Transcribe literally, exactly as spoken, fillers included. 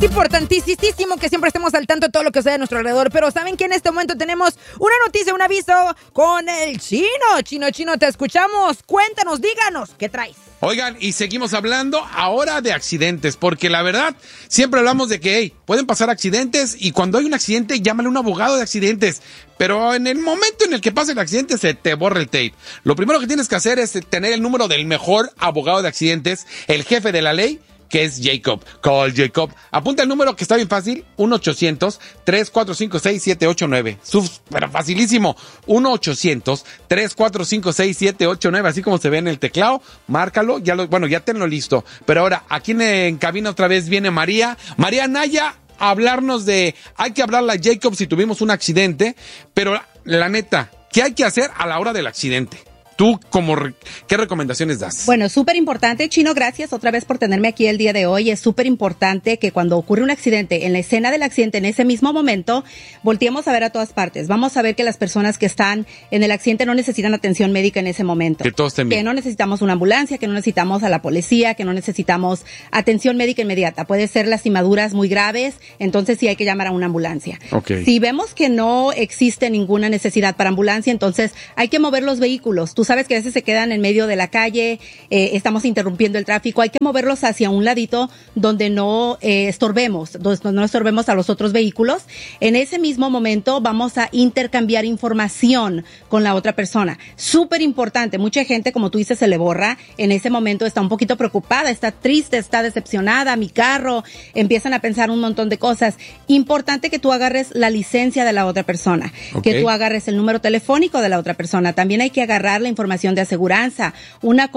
importantísimo que siempre estemos al tanto de todo lo que sucede a nuestro alrededor, pero ¿saben que en este momento tenemos una noticia, un aviso con el Chino? Chino, Chino, te escuchamos. Cuéntanos, díganos, ¿qué traes? Oigan, y seguimos hablando ahora de accidentes, porque la verdad, siempre hablamos de que, hey, pueden pasar accidentes y cuando hay un accidente, llámale a un abogado de accidentes. Pero en el momento en el que pasa el accidente, se te borra el tape. Lo primero que tienes que hacer es tener el número del mejor abogado de accidentes, el jefe de la ley, que es Jacob. Call Jacob. Apunta el número que está bien fácil, uno ochocientos, tres cuatro cinco seis, siete ocho nueve. Suf, pero facilísimo. uno ochocientos, tres cuatro cinco seis, siete ocho nueve, así como se ve en el teclado. Márcalo, ya lo, bueno, ya tenlo listo. Pero ahora, aquí en, en cabina otra vez viene María. María Naya, a hablarnos de, hay que hablarle a Jacob si tuvimos un accidente, pero la neta, ¿qué hay que hacer a la hora del accidente? ¿Tú como re- qué recomendaciones das? Bueno, súper importante, Chino, gracias otra vez por tenerme aquí el día de hoy. Es súper importante que cuando ocurre un accidente, en la escena del accidente, en ese mismo momento, volteemos a ver a todas partes. Vamos a ver que las personas que están en el accidente no necesitan atención médica en ese momento. Que todos estén bien. Que no necesitamos una ambulancia, que no necesitamos a la policía, que no necesitamos atención médica inmediata. Puede ser lastimaduras muy graves, entonces sí hay que llamar a una ambulancia. Okay. Si vemos que no existe ninguna necesidad para ambulancia, entonces hay que mover los vehículos. Tú sabes que a veces se quedan en medio de la calle, eh, estamos interrumpiendo el tráfico, hay que moverlos hacia un ladito donde no eh, estorbemos, donde no estorbemos a los otros vehículos. En ese mismo momento vamos a intercambiar información con la otra persona. Súper importante, mucha gente, como tú dices, se le borra, en ese momento está un poquito preocupada, está triste, está decepcionada, mi carro, empiezan a pensar un montón de cosas. Importante que tú agarres la licencia de la otra persona, okay. que tú agarres el número telefónico de la otra persona, también hay que agarrar la información de aseguranza, una